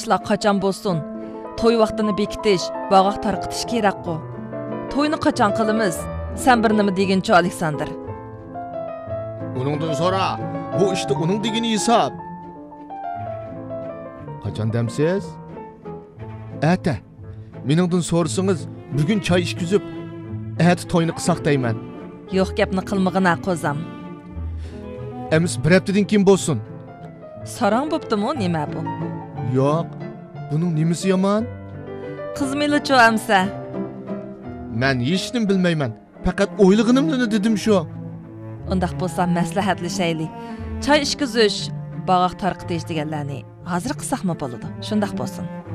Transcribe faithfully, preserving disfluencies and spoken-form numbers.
ishlar qachon bo'lsin? To'y vaqtini bekitish, bog'oq tarqitish kerak-ku. To'yni qachon qilamiz? Sen bir nima deginchi, Aleksandr? Uningdan so'ra. Bu işte uning degini hisob. Qachon demsiz? Ata. Meningdan so'rasangiz, bugun choy ishkizib, ati to'yni qilsaq deyman. Yo'q, gapni qilmag'ina qo'zam. Emis bir haftadan keyin bo'lsin. Sarang bo'ptimi, nima bu? Yo'q. Buning nimasi yomon? Qizmeli-chu amsa. Men hech nim bilmayman. Faqat o'ylig'inimni dedim shu. Undaq bo'lsa maslahatlashaylik. Choy ishkizish, bog'oq tarqitish deganlarni hozir qilsaqmi bo'ladi? Shundaq bo'lsin.